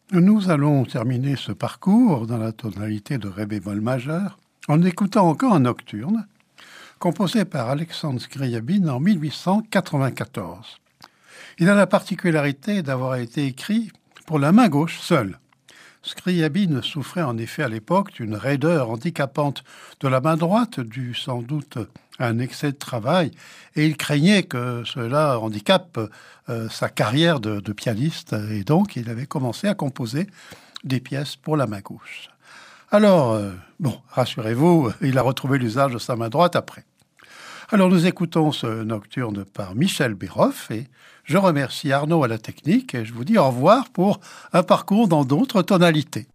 Nous allons terminer ce parcours dans la tonalité de ré bémol majeur en écoutant encore un nocturne composé par Alexandre Scriabine en 1894. Il a la particularité d'avoir été écrit pour la main gauche seule. Scriabine souffrait en effet à l'époque d'une raideur handicapante de la main droite, due sans doute à un excès de travail, et il craignait que cela handicape sa carrière de pianiste, et donc il avait commencé à composer des pièces pour la main gauche. Alors, rassurez-vous, il a retrouvé l'usage de sa main droite après. Alors nous écoutons ce nocturne par Michel Béroff et je remercie Arnaud à la technique et je vous dis au revoir pour un parcours dans d'autres tonalités.